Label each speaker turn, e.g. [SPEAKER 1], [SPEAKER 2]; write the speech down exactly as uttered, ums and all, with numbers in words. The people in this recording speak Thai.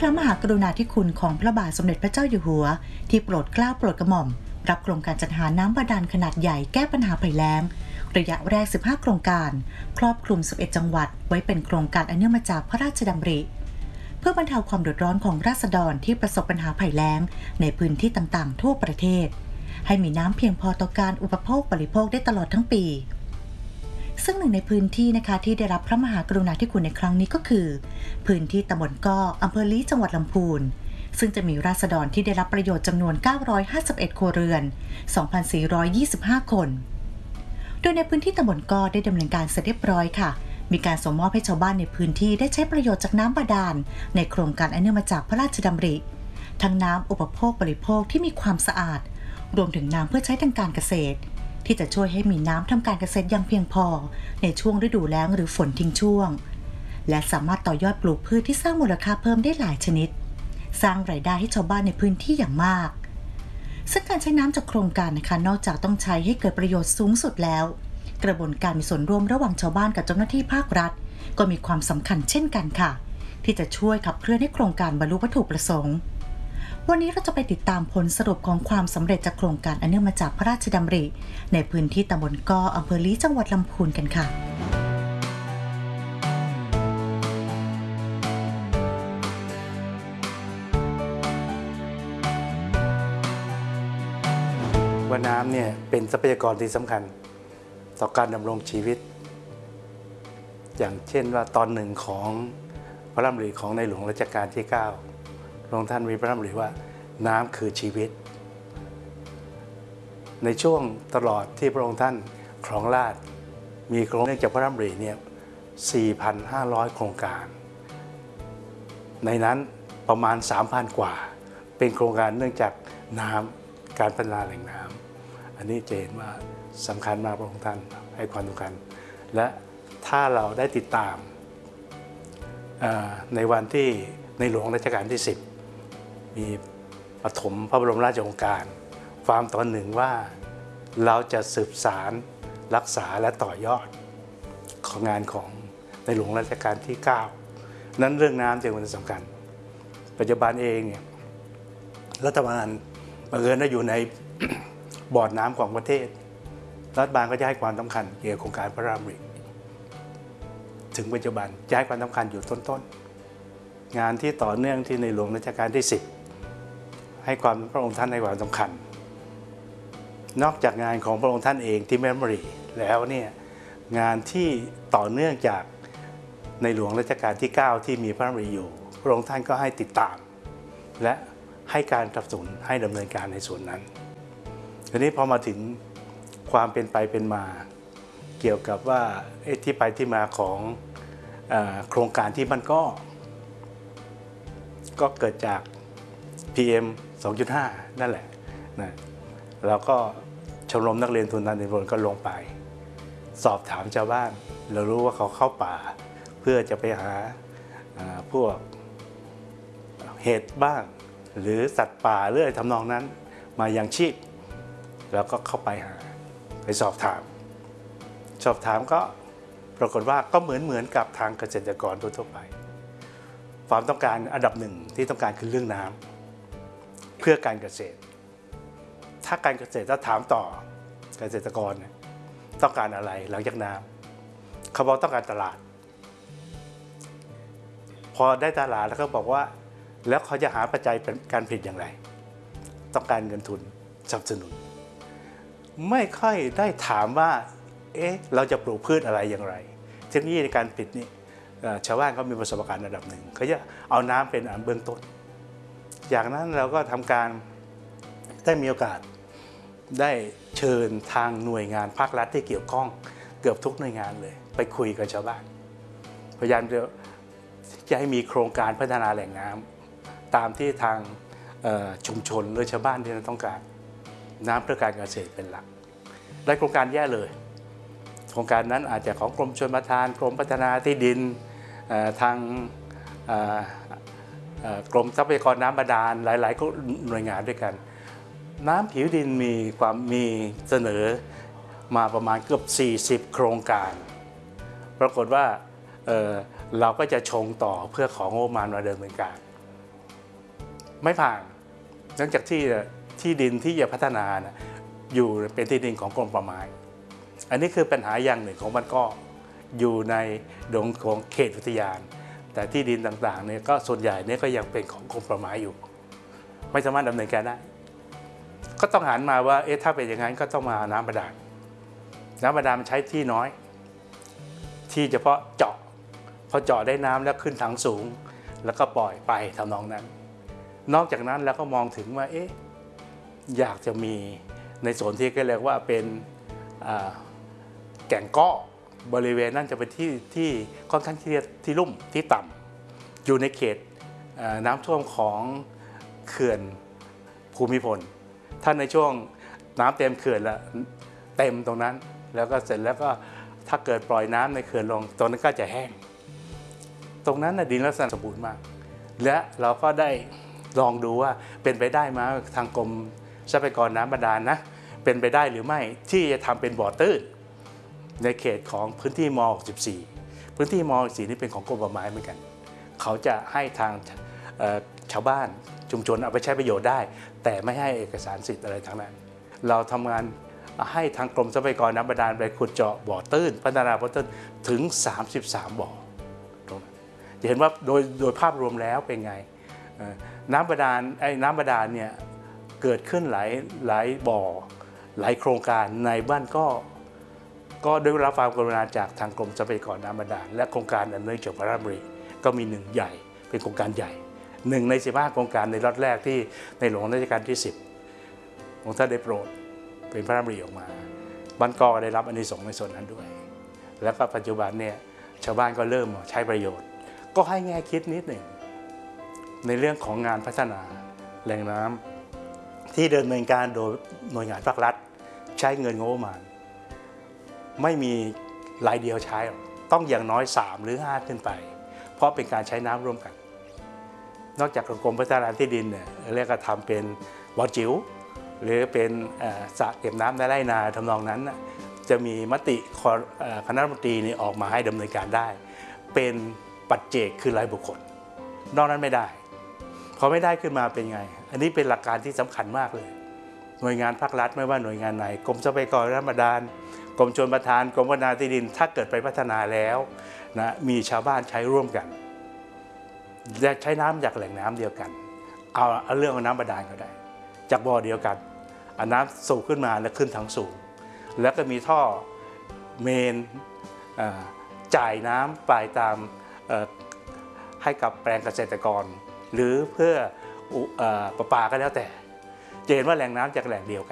[SPEAKER 1] ระมหากรุณาธิคุณของพระบาทสมเด็จพระเจ้าอยู่หัวที่โปรดเกล้าโปรดกระหม่อมรับโครงการจัดหาน้ำบาดาลขนาดใหญ่แก้ปัญหาภัยแล้งระยะแรกสิบห้าโครงการครอบคลุมสิบเอ็ดจังหวัดไว้เป็นโครงการอันเนื่องมาจากพระราชดำริเพื่อบรรเทาความเดือดร้อนของราษฎรที่ประสบปัญหาภัยแล้งในพื้นที่ต่างๆทั่วประเทศให้มีน้ำเพียงพอต่อการอุปโภคบริโภคได้ตลอดทั้งปีซึ่งหนึ่งในพื้นที่นะคะที่ได้รับพระมหากรุณาธิคุณในครั้งนี้ก็คือพื้นที่ตำบลก้ออำเภอลี้จังหวัดลำพูนซึ่งจะมีราษฎรที่ได้รับประโยชน์จำนวนเก้าร้อยห้าสิบเอ็ดครัวเรือน สองพันสี่ร้อยยี่สิบห้า คนโดยในพื้นที่ตำบลก้อได้ดำเนินการเสร็จเรียบร้อยค่ะมีการส่งมอบให้ชาวบ้านในพื้นที่ได้ใช้ประโยชน์จากน้ำบาดาลในโครงการอันเนื่องมาจากพระราชดำริทั้งน้ำอุปโภคบริโภคที่มีความสะอาดรวมถึงน้ำเพื่อใช้ทางการเกษตรที่จะช่วยให้มีน้ำทำการเกษตรอย่างเพียงพอในช่วงฤดูแล้งหรือฝนทิ้งช่วงและสามารถต่อยอดปลูกพืชที่สร้างมูลค่าเพิ่มได้หลายชนิดสร้างรายได้ให้ชาวบ้านในพื้นที่อย่างมากซึ่งการใช้น้ำจากโครงการนะคะนอกจากต้องใช้ให้เกิดประโยชน์สูงสุดแล้วกระบวนการมีส่วนร่วมระหว่างชาวบ้านกับเจ้าหน้าที่ภาครัฐก็มีความสำคัญเช่นกันค่ะที่จะช่วยขับเคลื่อนให้โครงการบรรลุวัตถุประสงค์วันนี้เราจะไปติดตามผลสรุปของความสำเร็จจากโครงการอันเนื่องมาจากพระราชดำริในพื้นที่ตำบลก้ออำเภอลี้จังหวัดลำพูนกันค่ะ
[SPEAKER 2] ว่าน้ำเนี่ยเป็นทรัพยากรที่สำคัญต่อการดำรงชีวิตอย่างเช่นว่าตอนหนึ่งของพระราชดำริของในหลวงรัชกาลที่เก้าพระองค์ท่านมีพระราชดำริว่าน้ำคือชีวิตในช่วงตลอดที่พระองค์ท่านครองราชย์มีโครงเนื่องจากพระราชดำริเนี่ย สี่พันห้าร้อย โครงการในนั้นประมาณ สามพัน กว่าเป็นโครงการเนื่องจากน้ำการพัฒนาแหล่งน้ำอันนี้จะเห็นว่าสำคัญมากพระองค์ท่านให้ความสำคัญและถ้าเราได้ติดตามในวันที่ในหลวงรัชกาลที่สิบมีปฐมพระบรมราชโองการความตอนหนึ่งว่าเราจะสืบสารรักษาและต่อยอดของงานของในหลวงรัชกาลที่เก้านั้นเรื่องน้ำจึงเป็นสำคัญปัจจุบันเองเนี่ยรัฐบาลบังเอิญได้อยู่ใน บอร์ดน้ำของประเทศรัฐบาลก็จะให้ความสำคัญเกี่ยวกับโครงการพระราชดำริถึงปัจจุบันจะให้ความสำคัญอยู่ต้นๆงานที่ต่อเนื่องที่ในหลวงรัชกาลที่สิบให้ความพระองค์ท่านให้ความสำคัญนอกจากงานของพระองค์ท่านเองที่แม่มรีแล้วเนี่ยงานที่ต่อเนื่องจากในหลวงรัชกาลที่เก้าที่มีพระราชดำริอยู่พระองค์ท่านก็ให้ติดตามและให้การสนับสนุนให้ดำเนินการในส่วนนั้นทีนี้พอมาถึงความเป็นไปเป็นมาเกี่ยวกับว่าที่ไปที่มาของโครงการที่มันก็ก็เกิดจาก พี เอ็ม สองจุดห้า นั่นแหละนะเราก็ชมรมนักเรียนทุนทานดินรนก็ลงไปสอบถามชาวบ้านเรารู้ว่าเขาเข้าป่าเพื่อจะไปหาพวกเห็ดบ้างหรือสัตว์ป่าหรืออะไรทำนองนั้นมายังชีพแล้วก็เข้าไปหาไปสอบถามสอบถามก็ปรากฏว่าก็เหมือนเหมือนกับทางเกษตรกรทั่วไปความต้องการอันดับหนึ่งที่ต้องการคือเรื่องน้ำเพื่อการเกษตรถ้าการเกษตรถ้าถามต่อเกษตรกรต้องการอะไรหลังจากน้ำเขาบอกต้องการตลาดพอได้ตลาดแล้วก็บอกว่าแล้วเขาจะหาปัจจัยการผลิตอย่างไรต้องการเงินทุนสนับสนุนไม่ค่อยได้ถามว่าเอ๊ะเราจะปลูกพืชอะไรอย่างไรเทคโนโลยีในการผลิตนี่ชาวบ้านเขามีประสบการณ์ระดับหนึ่งเขาจะเอาน้ำเป็นอันเบื้องต้นอย่างนั้นเราก็ทำการได้มีโอกาสได้เชิญทางหน่วยงานภาครัฐที่เกี่ยวข้องเกือบทุกหน่วยงานเลยไปคุยกับชาวบ้านพยายามจะให้มีโครงการพัฒนาแหล่งน้ำตามที่ทางชุมชนหรือชาวบ้านที่ต้องการน้ำเพื่อการเกษตรเป็นหลักได้โครงการแย่เลยโครงการนั้นอาจจะของกรมชลประทานกรมพัฒนาที่ดินทางกรมทรัพยากรน้ำบาดาลหลายๆหน่วยงานด้วยกันน้ำผิวดินมีความมีเสนอมาประมาณเกือบสี่สิบโครงการปรากฏว่าเ เราก็จะชงต่อเพื่อของงบประมาณมาดำเนินการไม่ผ่านเนื่องจากที่ที่ดินที่จะพัฒนานะอยู่เป็นที่ดินของกรมป่าไม้อันนี้คือปัญหาอย่างหนึ่งของบ้านก็อยู่ในดงของเขตอุทยานแต่ที่ดินต่างๆเนี่ยก็ส่วนใหญ่เนี่ยก็ยังเป็นของกรมป่าไม้อยู่ไม่สามารถดำเนินการได้ก็ต้องหันมาว่าเอ๊ะถ้าเป็นอย่างนั้นก็ต้องมาน้ำบาดาลน้ำบาดาลมันใช้ที่น้อยที่เฉพาะเจาะพอเจาะได้น้ำแล้วขึ้นถังสูงแล้วก็ปล่อยไปทำนองนั้นนอกจากนั้นแล้วก็มองถึงว่าเอ๊ะอยากจะมีในส่วนที่เรียกว่าเป็นแก่งก้อบริเวณนั้นจะเป็นที่ที่ค่อนข้างที่ที่ลุ่มที่ต่ำอยู่ในเขตน้ำท่วมของเขื่อนภูมิพลถ้าในช่วงน้ำเต็มเขื่อนแล้วเต็มตรงนั้นแล้วก็เสร็จแล้วก็ถ้าเกิดปล่อยน้ำในเขื่อนลงตรงนั้นก็จะแห้งตรงนั้นดินลักษณะสมบูรณ์มากและเราก็ได้ลองดูว่าเป็นไปได้ไหมทางกรมทรัพยากรน้ำบาดาลนะเป็นไปได้หรือไม่ที่จะทำเป็นบ่อตื้นในเขตของพื้นที่ม หกสิบสี่ พื้นที่ม หกสิบสี่นี่เป็นของกรมป่าไม้เหมือนกันเขาจะให้ทางชาวบ้านชุมชนเอาไปใช้ประโยชน์ได้แต่ไม่ให้เอกสารสิทธิ์อะไรทั้งนั้นเราทำงานให้ทางกรมทรัพยากรน้ำบาดาลไปขุดเจาะบ่อตื้นพัฒนาบ่อตื้นถึงสามสิบสามบ่อตรงนั้นจะเห็นว่าโดยโดยภาพรวมแล้วเป็นไงน้ำบาดาลไอ้น้ำบาดาลเนี่ยเกิดขึ้นหลายหลายบ่อหลายโครงการในบ้านก็ก็ได้รับความกรุณาจากทางกรมทรัพยากรน้ำบาดาลและโครงการอันเนื่องจากพระราชดำริก็มีหนึ่งใหญ่เป็นโครงการใหญ่หนึ่งในสิบห้าโครงการในล็อตแรกที่ในหลวงรัชกาลที่สิบของท่านได้โปรดเป็นพระราชดำริออกมาบ้านก็ได้รับอานิสงส์ในส่วนนั้นด้วยแล้วก็ปัจจุบันเนี่ยชาวบ้านก็เริ่มใช้ประโยชน์ก็ให้แง่คิดนิดหนึ่งในเรื่องของงานพัฒนาแหล่งน้ำที่ดำเนินการโดยหน่วยงานภาครัฐใช้เงินงบประมาณไม่มีรายเดียวใช้ต้องอย่างน้อยสามหรือห้าขึ้นไปเพราะเป็นการใช้น้ำร่วมกันนอกจากกรมพัฒนาที่ดินเนี่ยเรียกว่าทำเป็นบ่อจิ๋วหรือเป็นสระเก็บน้ำในไร่นาทำนองนั้นจะมีมติคณะรัฐมนตรีนี่ออกมาให้ดำเนินการได้เป็นปัจเจกคือรายบุคคลนอกนั้นไม่ได้พอไม่ได้ขึ้นมาเป็นไงอันนี้เป็นหลักการที่สำคัญมากเลยหน่วยงานภาครัฐไม่ว่าหน่วยงานไหนกรมทรัพยากรน้ำบาดาลกรมชลประทานกรมพัฒนาที่ดินถ้าเกิดไปพัฒนาแล้วนะมีชาวบ้านใช้ร่วมกันและใช้น้ำจากแหล่งน้ำเดียวกันเอาเอาเรื่องของน้ำบาดาลก็ได้จากบ่อเดียวกันเอาน้ำสูบขึ้นมาแล้วขึ้นถังสูงแล้วก็มีท่อเมนจ่ายน้ำไปตามให้กับแปลงเกษตรกรหรือเพื่อประปาก็แล้วแต่จะเห็นว่าแหล่งน้ำจากแหล่งเดียวกัน